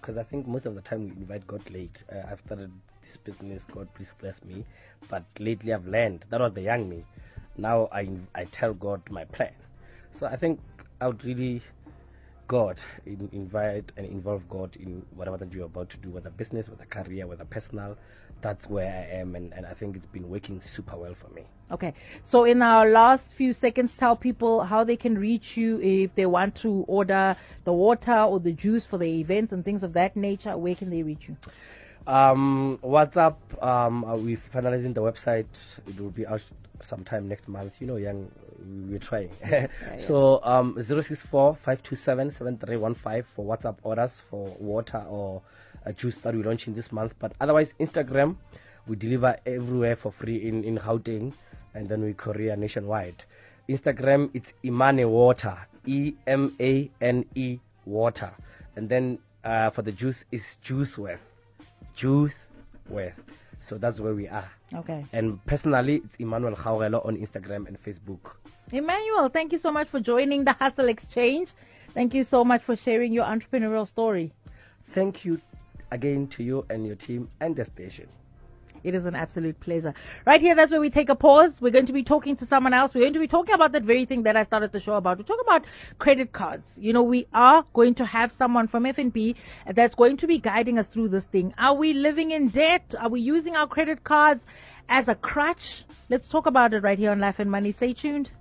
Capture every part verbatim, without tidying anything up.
because I think most of the time we invite God late. Uh, I've started this business, God please bless me. But lately I've learned, that was the young me. Now I, I tell God my plan. So I think I would really, God, in, invite and involve God in whatever that you're about to do, whether business, whether career, whether personal. That's where I am, and, and I think it's been working super well for me. Okay, so in our last few seconds, tell people how they can reach you if they want to order the water or the juice for the events and things of that nature. Where can they reach you? Um, WhatsApp, um, uh, we're finalizing the website. It will be out sometime next month. You know, young, we're trying. Yeah, yeah. So um, zero six four, five two seven, seven three one five for WhatsApp orders for water or a juice that we're launching this month. But otherwise, Instagram, we deliver everywhere for free in, in Gauteng, and then we courier nationwide. Instagram, it's Imane Water, E M A N E Water. And then uh, for the juice, it's Juiceworth. Juiceworth. So that's where we are. Okay. And personally, it's Emmanuel Gaurelo on Instagram and Facebook. Emmanuel, thank you so much for joining the Hustle Exchange. Thank you so much for sharing your entrepreneurial story. Thank you again to you and your team and the station. It is an absolute pleasure. Right here, that's where we take a pause. We're going to be talking to someone else. We're going to be talking about that very thing that I started the show about. We talk about credit cards. You know, we are going to have someone from F N B that's going to be guiding us through this thing. Are we living in debt? Are we using our credit cards as a crutch? Let's talk about it right here on Life and Money. Stay tuned.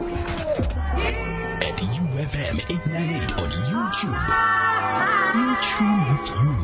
At U F M eight ninety-eight on YouTube. In tune with you.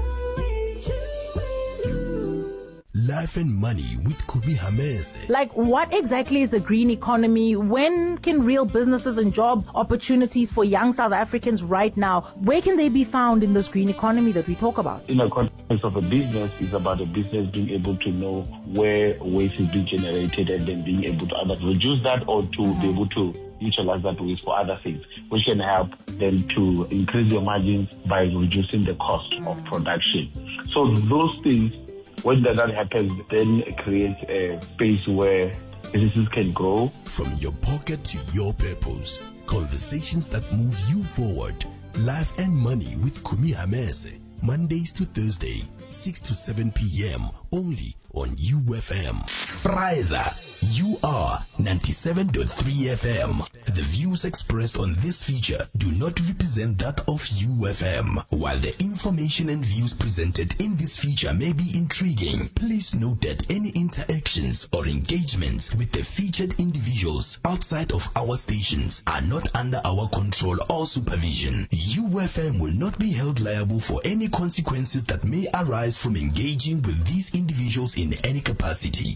Life and Money with Kumi Hamese. Like, what exactly is a green economy? When can real businesses and job opportunities for young South Africans right now, where can they be found in this green economy that we talk about? In the context of a business, it's about a business being able to know where waste is being generated and then being able to either reduce that or to mm-hmm. be able to utilize that waste for other things, which can help them to increase your margins by reducing the cost mm-hmm. of production. So those things, when that happens, then it creates a space where businesses can grow. From your pocket to your purpose, conversations that move you forward. Life and Money with Kumi Hamese, Mondays to Thursday, six to seven p.m. only on U F M. Friza, you are ninety-seven point three F M. The views expressed on this feature do not represent that of U F M. While the information and views presented in this feature may be intriguing, please note that any interactions or engagements with the featured individuals outside of our stations are not under our control or supervision. U F M will not be held liable for any consequences that may arise from engaging with these individuals in any capacity.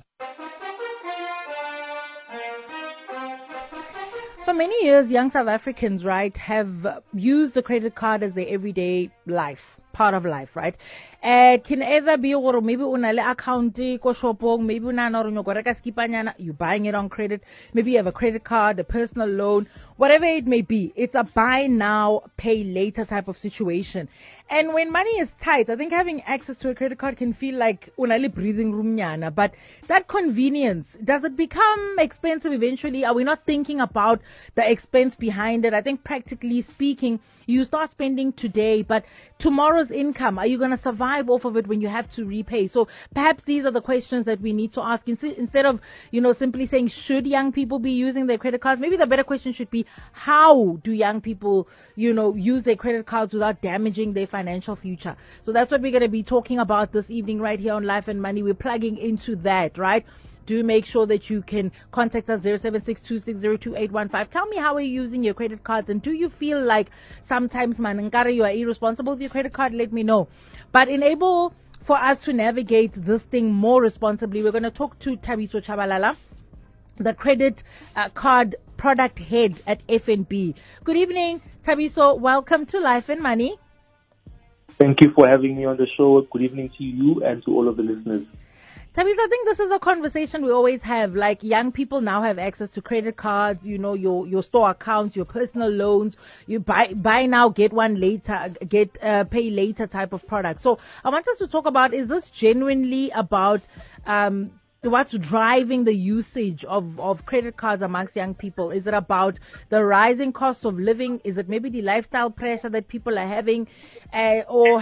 For many years, young South Africans, right, have used the credit card as their everyday life, part of life, right? It can either be or maybe unale account ko shopong, maybe una no ro go reka skipanyana, you buying it on credit. Maybe you have a credit card, a personal loan, whatever it may be. It's a buy now, pay later type of situation. And when money is tight, I think having access to a credit card can feel like unale breathing room nyana. But that convenience, does it become expensive eventually? Are we not thinking about the expense behind it? I think practically speaking, you start spending today, but tomorrow's income, are you going to survive off of it when you have to repay? So perhaps these are the questions that we need to ask. Instead of, you know, simply saying, should young people be using their credit cards? Maybe the better question should be, how do young people, you know, use their credit cards without damaging their financial future? So that's what we're going to be talking about this evening right here on Life and Money. We're plugging into that, right? Do make sure that you can contact us zero seven six two six zero two eight one five. Tell me, how are you using your credit cards, and do you feel like sometimes manangara you are irresponsible with your credit card? Let me know. But enable for us to navigate this thing more responsibly, we're going to talk to Thabiso Chabalala, the credit uh, card product head at F N B. Good evening, Thabiso. Welcome to Life and Money. Thank you for having me on the show. Good evening to you and to all of the listeners. Tabiso, I think this is a conversation we always have. Like, young people now have access to credit cards, you know, your, your store accounts, your personal loans, you buy, buy now, get one later, get, uh, pay later type of product. So I want us to talk about, is this genuinely about, um, what's driving the usage of, of credit cards amongst young people? Is it about the rising cost of living? Is it maybe the lifestyle pressure that people are having? Uh, or